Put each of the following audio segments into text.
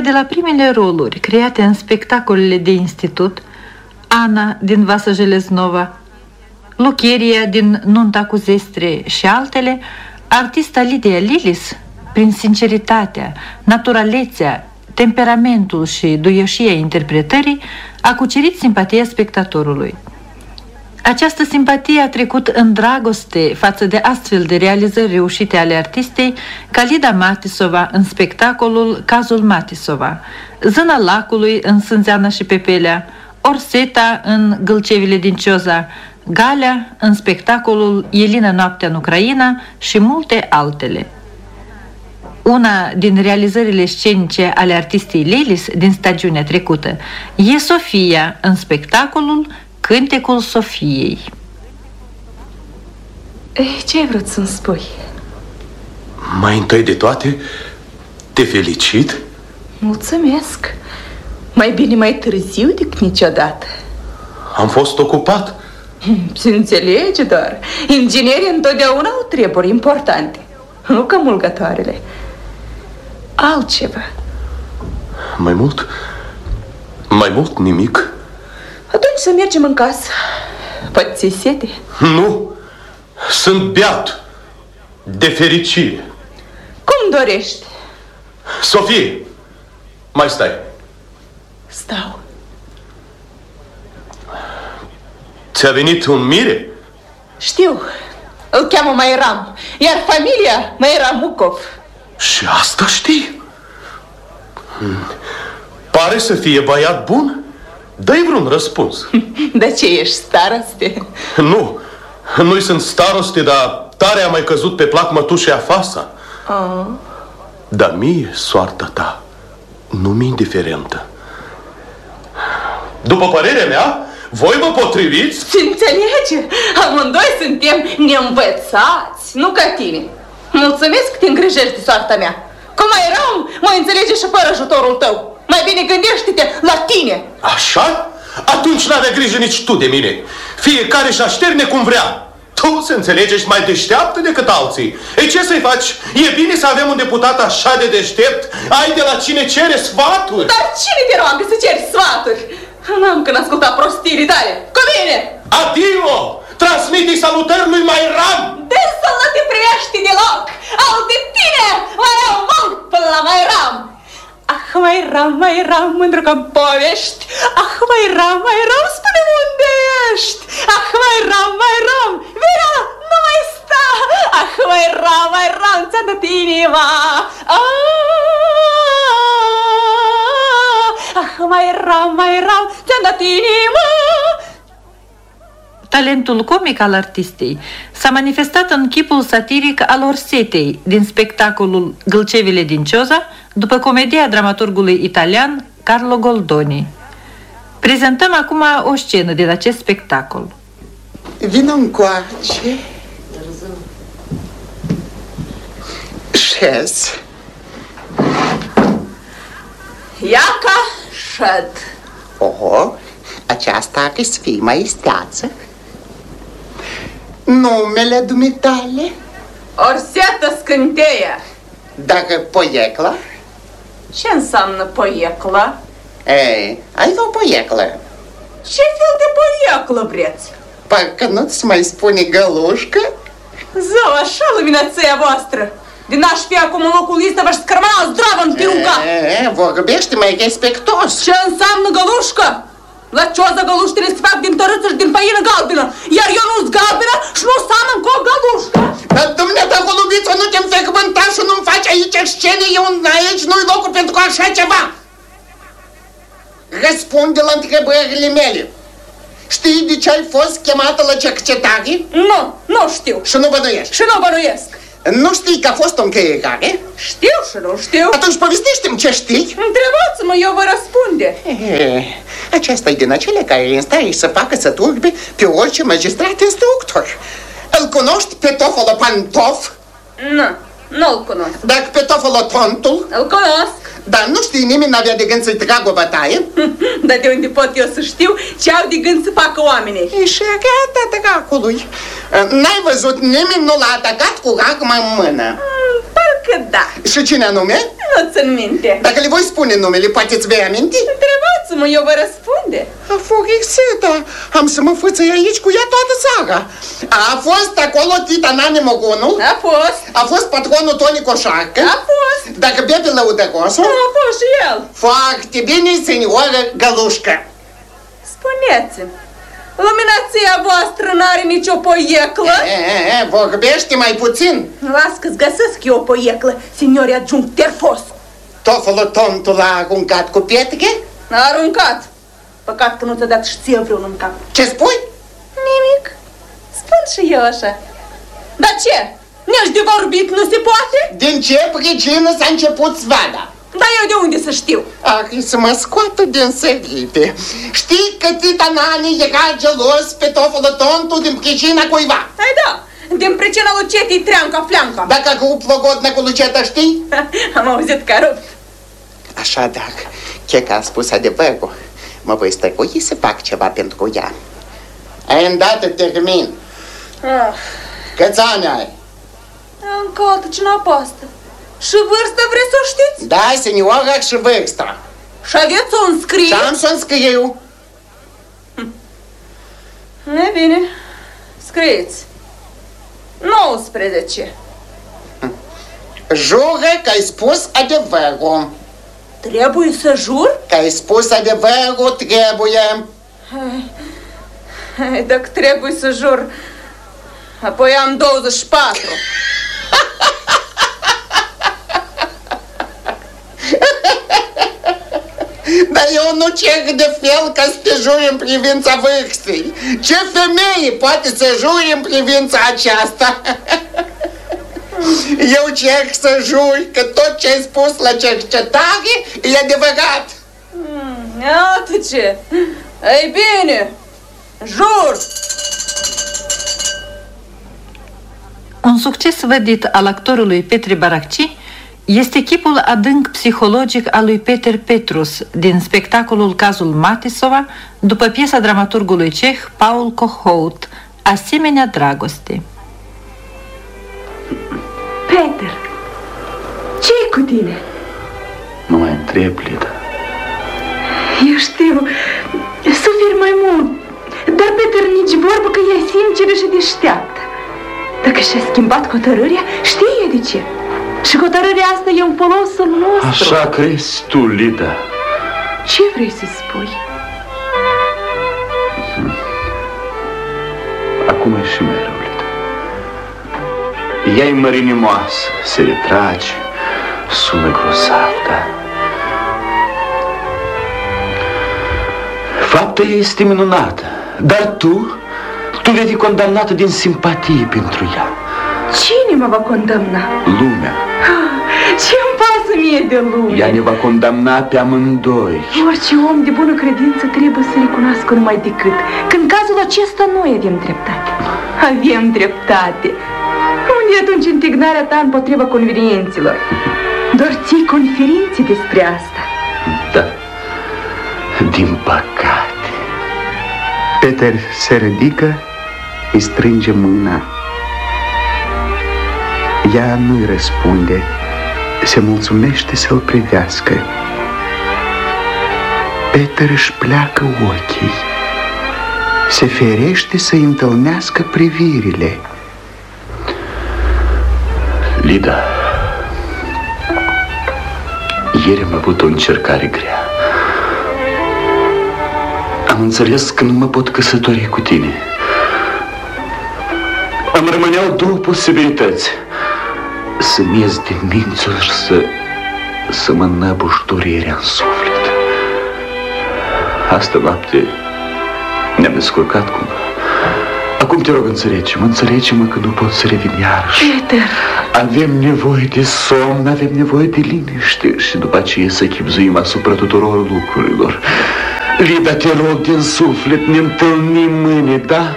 de la primele roluri create în spectacolele de institut, Ana din Vasă Jeleznova, Lucheria din Nunta cu zestre și altele, artista Lidia Lilis, prin sinceritatea, naturalețea, temperamentul și duioșia interpretării, a cucerit simpatia spectatorului. Această simpatie a trecut în dragoste față de astfel de realizări reușite ale artistei ca Lida Matisova în spectacolul Cazul Matisova, Zâna lacului în Sânzeana și Pepelea, Orseta în Gâlcevile din Cioza, Galea în spectacolul Elina noaptea în Ucraina și multe altele. Una din realizările scenice ale artistei Lilis din stagiunea trecută e Sofia în spectacolul Cântecul Sofiei. Ce ai vrut să-mi spui? Mai întâi de toate, te felicit. Mulțumesc. Mai bine mai târziu decât niciodată. Am fost ocupat. Se înțelege doar. Inginerii întotdeauna au treburi importante, nu ca mulgătoarele. Altceva. Mai mult? Mai mult nimic. Atunci să mergem în casă. Poate ți-e sete? Nu. Sunt beat de fericire. Cum dorești? Sofie, mai stai. Stau. Ți-a venit un mire? Știu. Îl cheamă Mairam, iar familia Mairamukov. Și asta știi? Pare să fie băiat bun. Dă-i vreun răspuns. De ce ești staroste? Nu-i sunt staroste, dar tare a mai căzut pe plac mătușea Fasa. Dar mie soarta ta nu mi-e indiferentă. După părerea mea, voi vă potriviți? Se înțelege? Amândoi suntem neînvățați, nu ca tine. Mulțumesc că te îngrijești de soarta mea. Cum mai eram, mă înțelege și fără ajutorul tău. Mai bine gândește-te la tine. Așa? Atunci n-avea grijă nici tu de mine. Fiecare și așterne cum vrea. Tu, se înțelege, ești mai deșteaptă decât alții. Ei, ce să-i faci? E bine să avem un deputat așa de deștept? Ai de la cine cere sfaturi? Dar cine te roagă să ceri sfaturi? N-am când asculta prostiile tale. Cu mine! Adio! Transmite-i salutări lui Mairam! Dânsul nu te privește deloc! Au de tine! Mai au mult până la Mairam! Ah, Mairam, mândru că-mi povești. Ah, Mairam, spune-mi unde ești. Ah, Mairam, vino, nu mai sta. Ah, Mairam, ți-am dat inima. Ah, Mairam, ți-am dat inima. Talentul comic al artistei s-a manifestat în chipul satiric al Orsetei din spectacolul Gâlcevile din Cioza, după comedia dramaturgului italian Carlo Goldoni. Prezentăm acum o scenă din acest spectacol. Vino încoace. Șez. Iaca șed. Oho, aceasta are să fie mai isteață. Numele dumitale? Orsetă Scânteia. Dacă poiecla? Ce înseamnă poiecla? Ai o poieclă. Ce fel de poieclă vreți? Parcă nu-ți mai spune gălușcă? Zău, așa luminăția voastră. Din aș fi acum în locul ăsta v-aș scărmana zdravă în piruca. Vorbește mai respectos. Ce înseamnă gălușcă? La Cioză găluștele se fac din tărâță și din făină galbenă, iar eu nu-s galbenă și nu seamăn cu o gălușcă. Dar dumneata, golubiță, nu te-mi frecvânta și nu-mi faci aici scene, aici nu-i locul pentru așa ceva. Răspunde la întrebările mele. Știi de ce ai fost chemată la cercetare? Nu știu. Și nu bănuiești? Și nu bănuiesc. Nu știi că a fost o încheiere? Știu și nu știu. Atunci povestește-mi ce știi. Întrebați-mă, eu vă răspunde. Aceasta e din acele care e în stare să facă să turbe pe orice magistrat instructor. Îl cunoști pe Tofolopantof? Nu-l cunosc. Dacă pe Tofolotontul? Îl cunosc. Dar nu știi, nimeni n-avea de gând să-i tragă o bătaie? Dar de unde pot eu să știu ce au de gând să facă oamenii? E și arată dracului. N-ai văzut, nimeni nu l-a atacat cu racma în mână. Parcă da. Și cine anume? nu țin minte. Dacă le voi spune numele, poate îți vei aminti? Întrebați-mă, eu vă răspunde. A fost Exeta. Am să mă fățăi aici cu ea toată seara. A fost acolo Tita Nane Mogonu. A fost. A fost patronul Toni Coșarcă. A fost. Dacă Bebe Lăudăgosu. A fost și el. Foarte bine, senioră Gălușcă. Spuneți-mi, luminația voastră n-are nicio poieclă? Vorbește mai puțin. Las că-ți găsesc eu o poieclă, signori adjunct Terfos. Tofălul tontul l-a aruncat cu pietre? N-a aruncat. Păcat că nu ți-a dat și ție vreunul în cap. Ce spui? Nimic. Spun și eu așa. Dar ce? Nici de vorbit nu se poate? Din ce pricină s-a început svada? Dar eu de unde să știu? Să mă scoată din sărite. Știi că Tita Nani era gelos pe Tofălul tontul din pricina cuiva? Hai da, din pricina lui Cetii Treanca-Fleanca. Dacă a rupt logodnă cu Luceta, știi? Am auzit că a rupt. Așadar, ce că a spus adevărul, mă voi stăcui să fac ceva pentru ea. Ai îndată termin. Câți ani ai? Încă o dată ce n-a pastă. Și vârsta vreți să o știți? Da, seniora, și vârsta. Și aveți o înscrie? Și am să o înscriu. E bine, scrieți. 19. Jură că ai spus adevărul. Trebuie să jur? Că ai spus adevărul, trebuie. Dacă trebuie să jur, apoi am 24. Dar eu nu cer de fel ca să te juri în privința vârstei. Ce femeie poate să juri în privința aceasta? Eu cer să juri că tot ce ai spus la cercetare e adevărat. Iată ce! Ei bine, jur! Un succes vădit al actorului Petre Baracci este chipul adânc psihologic al lui Peter Petrus din spectacolul Cazul Matisova, după piesa dramaturgului ceh Paul Kohout, Asemenea dragoste. Peter, ce-i cu tine? Nu mai întreb, Lida. Eu știu, suferi mai mult, dar Peter nici vorbă că e sinceră și deșteaptă. Dacă și-a schimbat hotărârea, știe de ce. Și hotărârea asta e în folosul nostru. Așa crezi tu, Lida? Ce vrei să spui? Acum e și mereu, Lida. Ea-i mărinimoasă, se retrage, sună grozav, da? Fapta ei este minunată, dar tu vei fi condamnată din simpatie pentru ea. Cine mă va condamna? Lumea. Ce-mi pasă mie de lume? Ea ne va condamna pe amândoi. Orice om de bună credință trebuie să recunoască numai decât că în cazul acesta noi avem dreptate. Avem dreptate. Unde e atunci indignarea ta împotriva convenienților? Doar ții conferințe despre asta. Da, din păcate. Peter se ridică, îi strânge mâna. Ea nu-i răspunde, se mulțumește să-l privească. Peter își pleacă ochii, se ferește să-i întâlnească privirile. Lida, ieri am avut o încercare grea. Am înțeles că nu mă pot căsători cu tine. Îmi rămâneau două posibilități: să-mi ies din mințuri, să mă năbuș durerea în suflet. Asta noapte ne-am descurcat cumva. Acum te rog, înțelege-mă că nu pot să revin iarăși. Peter! Avem nevoie de somn, avem nevoie de liniște și după aceea să chibzuim asupra tuturor lucrurilor. Lida, te rog din suflet, ne întâlnim mâine, da?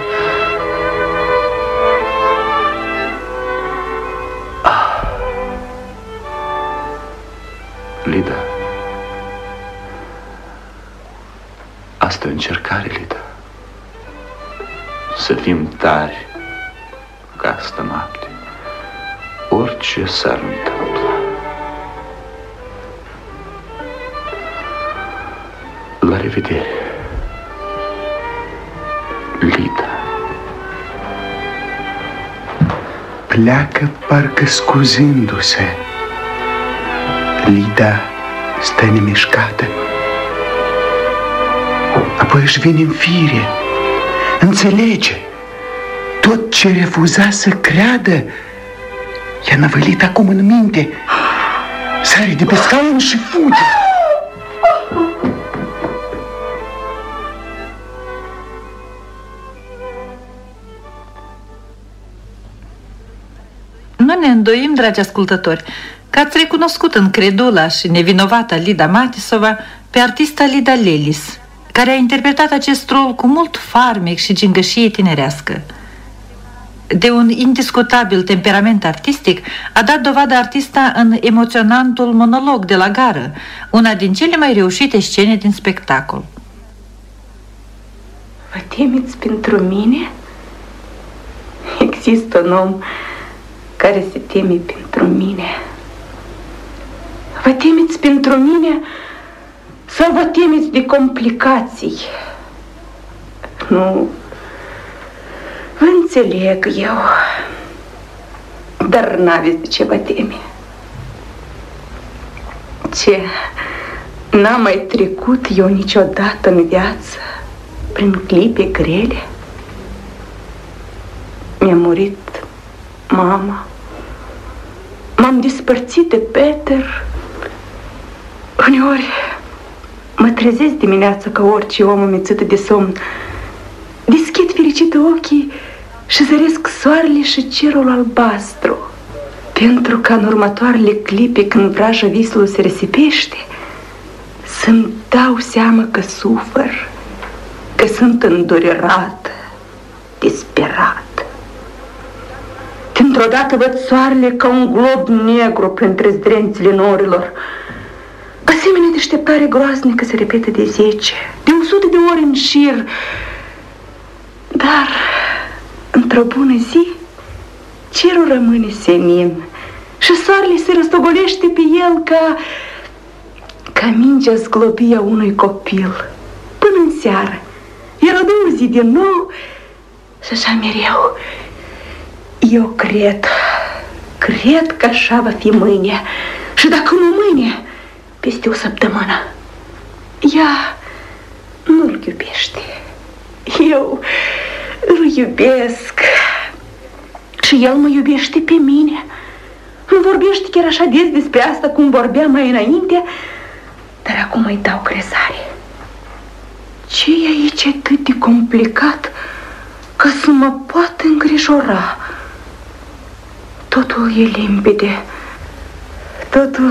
Lida, asta e încercare, Lida. Să fim tari ca asta noapte, orice s-ar întâmpla. La revedere, Lida. Pleacă parcă scuzându-se. Lida stă nemișcată. Apoi își vine în fire. Înțelege. Tot ce refuza să creadă i-a năvălit acum în minte. Sare de pe scaun și fuge. Nu ne îndoim, dragi ascultători, că ați recunoscut în credula și nevinovata Lida Matisova pe artista Lida Lelis, care a interpretat acest rol cu mult farmec și gingășie tinerească. De un indiscutabil temperament artistic a dat dovadă artista în emoționantul monolog de la gară, una din cele mai reușite scene din spectacol. Vă temeți pentru mine? Există un om care se teme pentru mine. Vă temeți pentru mine sau vă temeți de complicații? Nu, vă înțeleg eu, dar n-aveți de ce vă teme. Ce n-am mai trecut eu niciodată în viață prin clipe grele? Mi-a murit mama. M-am despărțit de Peter. Uneori mă trezesc dimineața ca orice om amețită de somn. Deschid fericită ochii și zăresc soarele și cerul albastru, pentru ca în următoarele clipe, când vraja visului se risipește, să-mi dau seama că sufăr, că sunt îndurerată, disperată. Dintr-o dată văd soarele ca un glob negru printre zdrențile norilor. Asemenea deșteptare groaznică se repete de 10, de 100 de ori în șir. Dar, într-o bună zi, cerul rămâne senin și soarele se răstogolește pe el ca mingea zglobia unui copil. Până în seară, iar a doua zi din nou și așa mereu. Eu cred că așa va fi mâine. Și dacă nu mâine, peste o săptămână. Ea nu-l iubește. Eu îl iubesc și el mă iubește pe mine. Îmi vorbește chiar așa des despre asta cum vorbea mai înainte, dar acum îi dau crezare. Ce e aici atât de complicat ca să mă poată îngrijora? Totul e limpede. Totul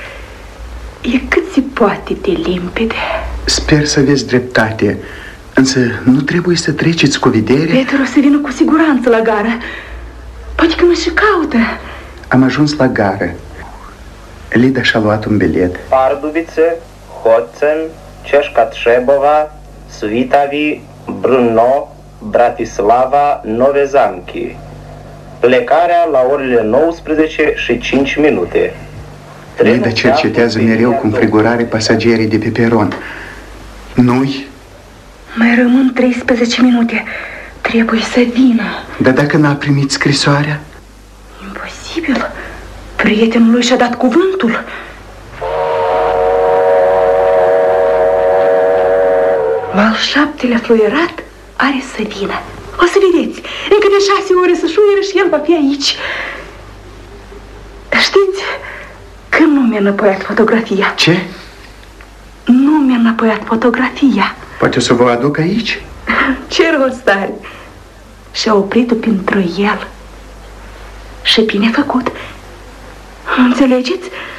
e cât se poate de limpede. Sper să aveți dreptate, însă nu trebuie să treceți cu vedere. Peter o să vină cu siguranță la gară. Poate că mă și caută. Am ajuns la gară. Lida și-a luat un bilet. Pardubice, Hoțen, Ceșca-Trzebova, Svitavi, Brno, Bratislava, Nove Zamki. Plecarea la orele 19:05. Lida cercetează mereu cu înfrigurare pasagerii de pe peron. Noi? Mai rămân 13 minute. Trebuie să vină. Dar dacă n-a primit scrisoarea? Imposibil. Prietenul lui și-a dat cuvântul. La al 7-lea fluierat are să vină. O să vedeți, încă de 6 ore să șuieră și el va fi aici. Dar știți că nu mi-a înapoiat fotografia. Ce? Nu mi-a înapoiat fotografia. Poate o să vă aduc aici? Ce rost are? Și-a oprit-o pentru el. Și bine făcut. Înțelegeți?